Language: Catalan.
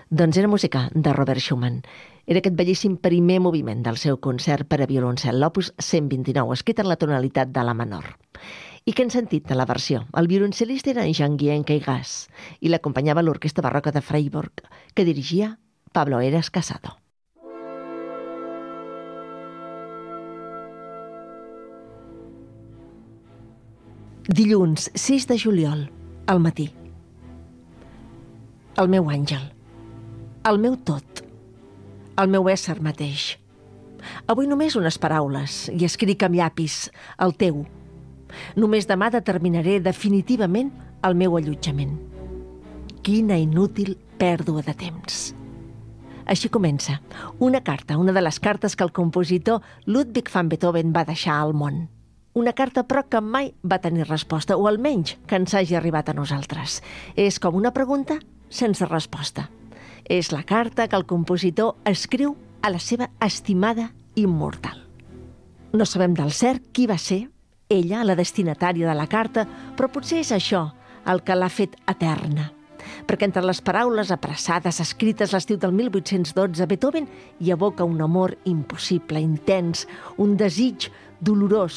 Doncs era música de Robert Schumann. Era aquest bellíssim primer moviment del seu concert per a violoncel, l'opus 129, escrit en la tonalitat de la menor. I què hem sentit de la versió? El violoncel·lista era Jean-Guyen Queyras i l'acompanyava l'Orquestra Barroca de Freiburg, que dirigia Pablo Heras Casado. Dilluns, 6 de juliol, al matí. El meu àngel, el meu tot, el meu ésser mateix. Avui només unes paraules i escric amb llapis, el teu. Només demà determinaré definitivament el meu allotjament. Quina inútil pèrdua de temps. Així comença una carta, una de les cartes que el compositor Ludwig van Beethoven va deixar al món. Una carta, però, que mai va tenir resposta, o almenys que ens hagi arribat a nosaltres. És com una pregunta sense resposta. És la carta que el compositor escriu a la seva estimada immortal. No sabem del cert qui va ser ella, la destinatària de la carta, però potser és això el que l'ha fet eterna. Perquè entre les paraules apressades escrites l'estiu del 1812, Beethoven hi evoca un amor impossible, intens, un desig dolorós